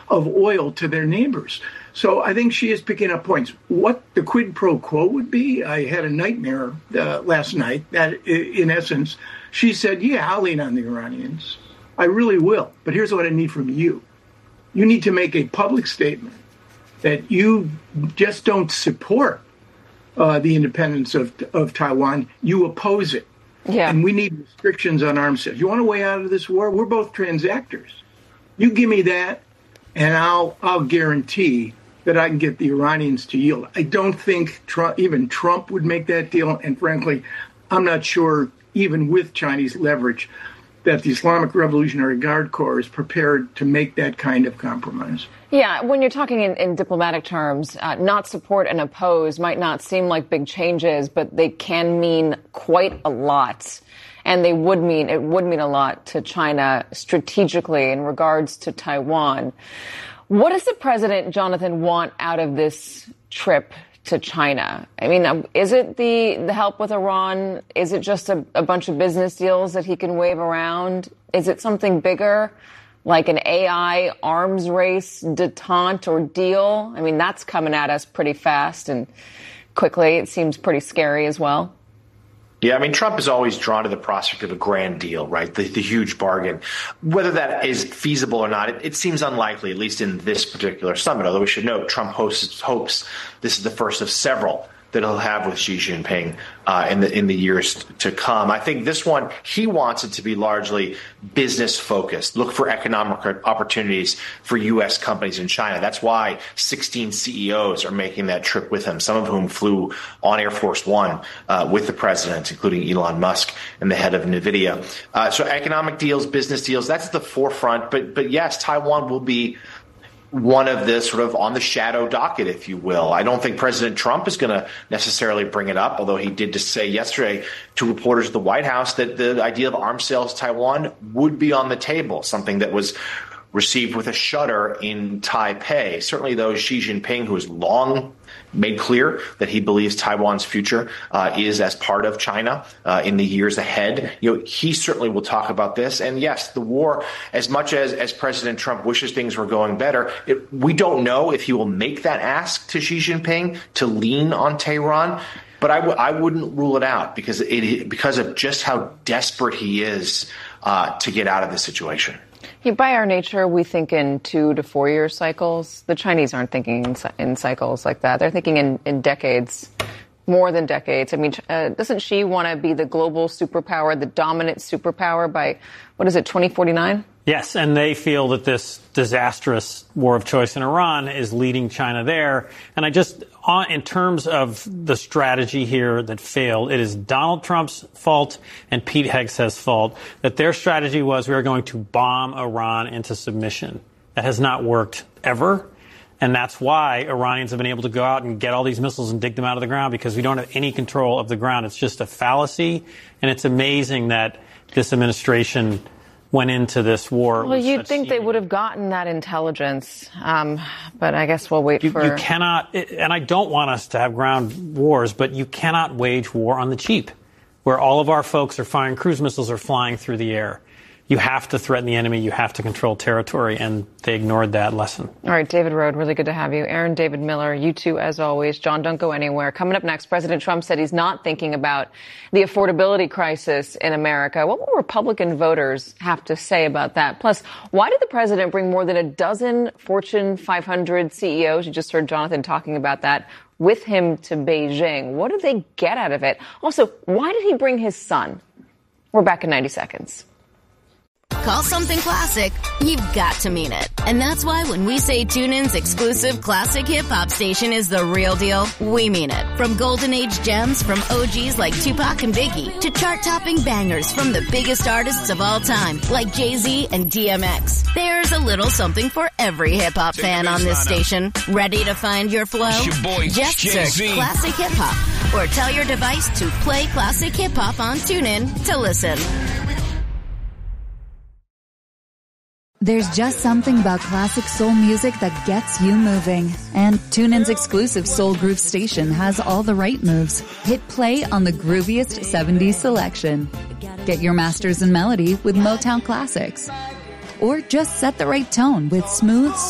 of oil to their neighbors. So I think she is picking up points. What the quid pro quo would be, I had a nightmare last night that, in essence, she said, yeah, I'll lean on the Iranians. I really will. But here's what I need from you. You need to make a public statement that you just don't support the independence of Taiwan. You oppose it. Yeah. And we need restrictions on arms sales. You want a way out of this war? We're both transactors. You give me that, and I'll guarantee that I can get the Iranians to yield. I don't think even Trump would make that deal. And frankly, I'm not sure, even with Chinese leverage, that the Islamic Revolutionary Guard Corps is prepared to make that kind of compromise. Yeah, when you're talking in diplomatic terms, not support and oppose might not seem like big changes, but they can mean quite a lot. And it would mean a lot to China strategically in regards to Taiwan. What does the president, Jonathan, want out of this trip to China? I mean, is it the help with Iran? Is it just a bunch of business deals that he can wave around? Is it something bigger, like an AI arms race detente or deal? I mean, that's coming at us pretty fast and quickly. It seems pretty scary as well. Yeah, I mean, Trump is always drawn to the prospect of a grand deal, right? The huge bargain. Whether that is feasible or not, it seems unlikely, at least in this particular summit. Although we should note, Trump hopes this is the first of several that he'll have with Xi Jinping in the years to come. I think this one, he wants it to be largely business focused. Look for economic opportunities for U.S. companies in China. That's why 16 CEOs are making that trip with him, some of whom flew on Air Force One with the president, including Elon Musk and the head of NVIDIA. So economic deals, business deals, that's the forefront. But yes, Taiwan will be one of the sort of on the shadow docket, if you will. I don't think President Trump is going to necessarily bring it up, although he did just say yesterday to reporters at the White House that the idea of arms sales to Taiwan would be on the table, something that was received with a shudder in Taipei. Certainly, though, Xi Jinping, who has long made clear that he believes Taiwan's future is as part of China in the years ahead, he certainly will talk about this. And yes, the war, as much as President Trump wishes things were going better, we don't know if he will make that ask to Xi Jinping to lean on Tehran. But I wouldn't rule it out because of just how desperate he is to get out of this situation. By our nature, we think in 2 to 4 year cycles. The Chinese aren't thinking in cycles like that. They're thinking in decades, more than decades. I mean, doesn't Xi want to be the global superpower, the dominant superpower by, 2049? Yes, and they feel that this disastrous war of choice in Iran is leading China there. And in terms of the strategy here that failed, it is Donald Trump's fault and Pete Hegseth's fault that their strategy was we are going to bomb Iran into submission. That has not worked ever. And that's why Iranians have been able to go out and get all these missiles and dig them out of the ground, because we don't have any control of the ground. It's just a fallacy. And it's amazing that this administration went into this war. Well, you'd think they would have gotten that intelligence, but I guess we'll wait for... You cannot, and I don't want us to have ground wars, but you cannot wage war on the cheap, where all of our folks are firing cruise missiles or flying through the air. You have to threaten the enemy. You have to control territory, and they ignored that lesson. All right, David Rohde, really good to have you. Aaron David Miller, you too, as always. John, don't go anywhere. Coming up next, President Trump said he's not thinking about the affordability crisis in America. What will Republican voters have to say about that? Plus, why did the president bring more than a dozen Fortune 500 CEOs? You just heard Jonathan talking about that, with him to Beijing. What did they get out of it? Also, why did he bring his son? We're back in 90 seconds. Call something classic, you've got to mean it. And that's why when we say TuneIn's exclusive classic hip-hop station is the real deal, we mean it. From golden age gems from OGs like Tupac and Biggie to chart-topping bangers from the biggest artists of all time like Jay-Z and DMX. There's a little something for every hip-hop fan on this station. Ready to find your flow? Just search Classic Hip-Hop or tell your device to play Classic Hip-Hop on TuneIn to listen. There's just something about classic soul music that gets you moving. And TuneIn's exclusive soul groove station has all the right moves. Hit play on the grooviest 70s selection. Get your masters in melody with Motown classics. Or just set the right tone with smooth,